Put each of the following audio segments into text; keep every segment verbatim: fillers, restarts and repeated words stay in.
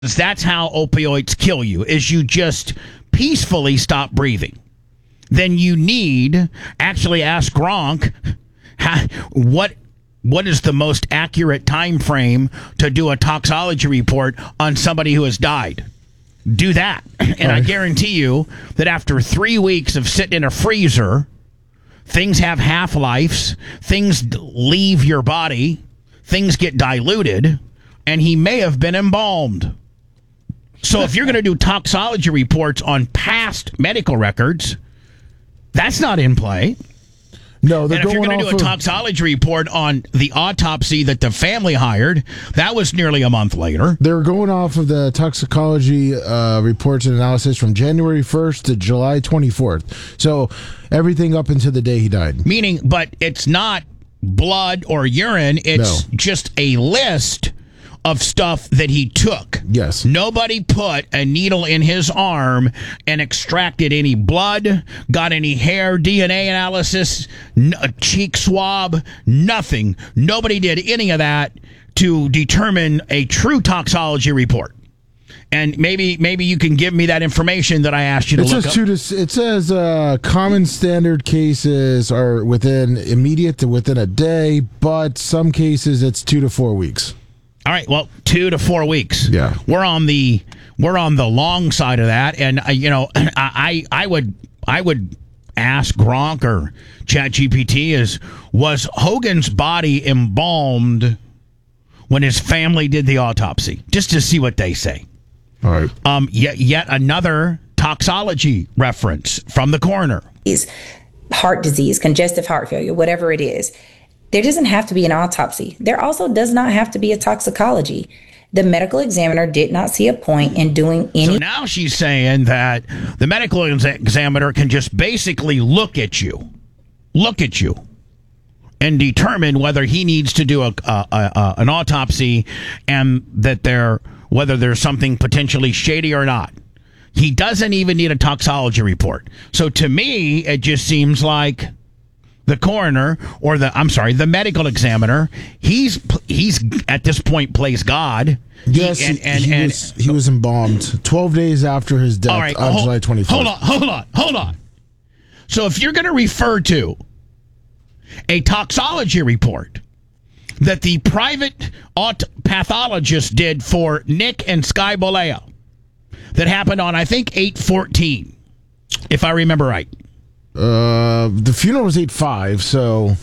That's how opioids kill you, is you just peacefully stop breathing. Then you need, actually ask Gronk, how, what what is the most accurate time frame to do a toxology report on somebody who has died? Do that. And I guarantee you that after three weeks of sitting in a freezer, things have half-lives, things leave your body, things get diluted, and he may have been embalmed. So if you're going to do toxology reports on past medical records, that's not in play. No, they're and if going you're going to do a of... toxology report on the autopsy that the family hired, that was nearly a month later. They're going off of the toxicology uh, reports and analysis from January first to July twenty-fourth. So everything up until the day he died. Meaning, but it's not blood or urine. It's no. just a list of stuff that he took. Yes. Nobody put a needle in his arm and extracted any blood, got any hair, D N A analysis, n- a cheek swab, nothing. Nobody did any of that to determine a true toxology report. And maybe maybe you can give me that information that I asked you to it look says up. Two to, it says uh, common standard cases are within immediate to within a day, but some cases it's two to four weeks. All right, well, two to four weeks. Yeah, we're on the we're on the long side of that, and uh, you know, I I would I would ask Gronk or ChatGPT is was Hogan's body embalmed when his family did the autopsy, just to see what they say. All right. Um, yet yet another toxology reference from the coroner. Is heart disease, congestive heart failure, whatever it is. There doesn't have to be an autopsy. There also does not have to be a toxicology. The medical examiner did not see a point in doing any... So now she's saying that the medical ex- examiner can just basically look at you, look at you, and determine whether he needs to do a, a, a, a an autopsy and that there whether there's something potentially shady or not. He doesn't even need a toxology report. So to me, it just seems like the coroner or the I'm sorry, the medical examiner, he's he's at this point plays God. Yes, he, and, and, he, and, was, he was embalmed twelve days after his death right, on hold, July twenty-fourth. Hold on, hold on, hold on. So if you're going to refer to a toxology report that the private aut- pathologist did for Nick and Sky Bolea that happened on, I think, eight fourteen, if I remember right. Uh, the funeral was eight five, so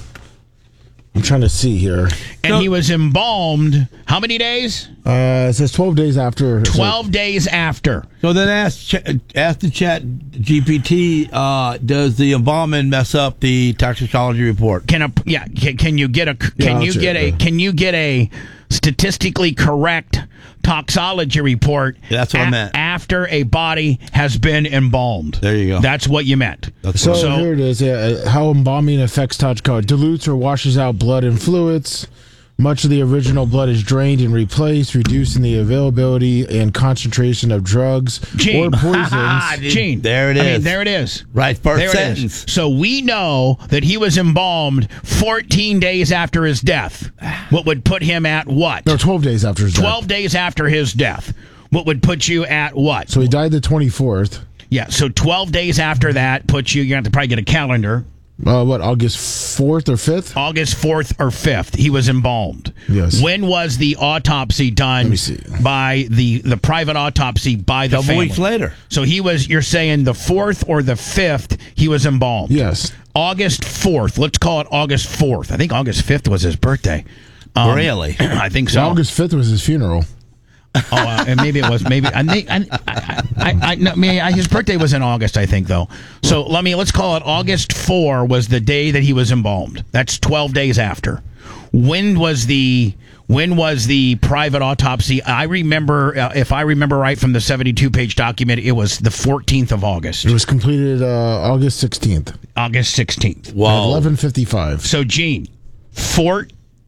I'm trying to see here. And so, he was embalmed how many days? Uh, it says twelve days after. twelve so. days after. So then ask, ask the Chat G P T, uh, does the embalming mess up the toxicology report? Can a yeah? Can, can you get a can yeah, you get a yeah. can you get a statistically correct toxology report? Yeah, that's what a- I meant. After a body has been embalmed. There you go. That's what you meant. So, so here it is. Uh, how embalming affects toxicology. Dilutes or washes out blood and fluids. Much of the original blood is drained and replaced, reducing the availability and concentration of drugs Gene. or poisons. Gene, there it is. I mean, there it is. Right, first there sentence. It is. So we know that he was embalmed fourteen days after his death. What would put him at what? No, twelve days after his twelve death. days after his death. What would put you at what? So he died the twenty-fourth. Yeah, so twelve days after that puts you, you have to probably get a calendar. Uh, what, August fourth or fifth? August fourth or fifth, he was embalmed. Yes. When was the autopsy done? Let me see. By the, the private autopsy by the Couple family. weeks later. So he was, you're saying the fourth or the fifth, he was embalmed. Yes. August fourth. Let's call it August fourth. I think August fifth was his birthday. Um, really? I think so. Well, August fifth was his funeral. Oh, uh, and maybe it was. Maybe I think I, I, I, I, no, maybe I, his birthday was in August, I think, though. So let me let's call it August fourth was the day that he was embalmed. That's twelve days after. When was the when was the private autopsy? I remember, uh, if I remember right from the seventy-two page document, it was the fourteenth of August. It was completed uh, August sixteenth. August sixteenth. Wow. eleven fifty-five. So, Gene, Fort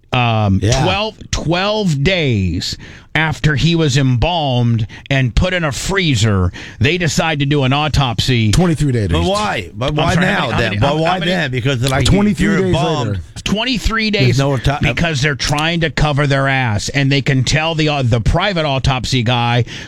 Um, Yeah. twelve, twelve days after he was embalmed and put in a freezer, they decide to do an autopsy. twenty-three days. But why? But why sorry, now how many- how then? many- But how- why how many- then? Because like twenty-three you're days embalmed. later. twenty-three days no auto- because they're trying to cover their ass, and they can tell the uh, the private autopsy guy